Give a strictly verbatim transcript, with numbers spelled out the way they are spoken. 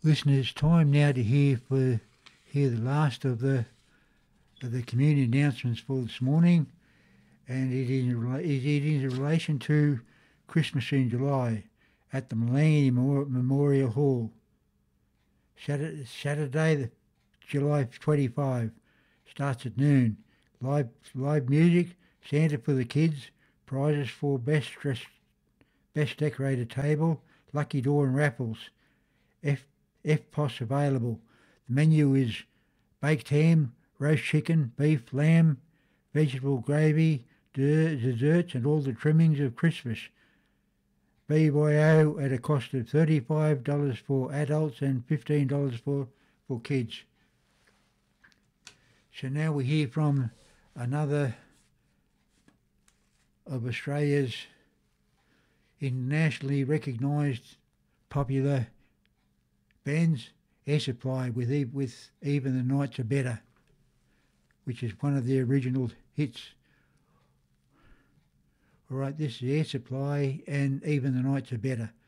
Listeners, it's time now to hear for hear the last of the of the community announcements for this morning, and it is in, rela- it is in relation to Christmas in July at the Millennium Memor- Memorial Hall. Saturday, Saturday the July twenty-fifth, starts at noon. Live live music, Santa for the kids, prizes for best dressed, best decorated table, lucky door and raffles. F F P O S available. The menu is baked ham, roast chicken, beef, lamb, vegetable gravy, de- desserts, and all the trimmings of Christmas. B Y O at a cost of thirty-five dollars for adults and fifteen dollars for, for kids. So now we hear from another of Australia's internationally recognised popular bands, Air Supply, with, e- with Even the Nights Are Better, which is one of their original hits. All right, this is Air Supply and Even the Nights Are Better.